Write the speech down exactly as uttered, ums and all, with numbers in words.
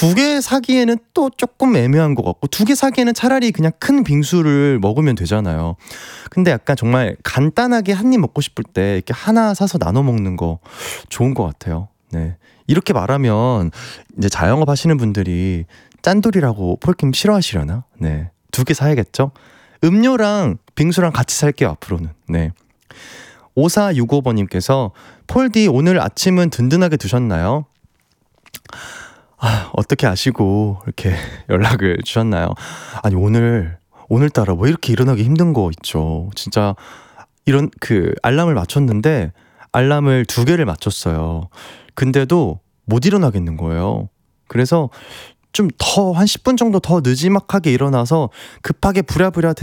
두 개 사기에는 또 조금 애매한 것 같고, 두 개 사기에는 차라리 그냥 큰 빙수를 먹으면 되잖아요. 근데 약간 정말 간단하게 한 입 먹고 싶을 때 이렇게 하나 사서 나눠 먹는 거 좋은 것 같아요. 네. 이렇게 말하면 이제 자영업 하시는 분들이 짠돌이라고 폴킴 싫어하시려나? 네. 두 개 사야겠죠? 음료랑 빙수랑 같이 살게요, 앞으로는. 네. 오사육오 번님께서 폴디 오늘 아침은 든든하게 드셨나요? 아, 어떻게 아시고 이렇게 연락을 주셨나요? 아니, 오늘 오늘따라 왜 이렇게 일어나기 힘든 거 있죠. 진짜 이런 그 알람을 맞췄는데 알람을 두 개를 맞췄어요. 근데도 못 일어나겠는 거예요. 그래서 좀 더 한 십 분 정도 더 느지막하게 일어나서 급하게 부랴부랴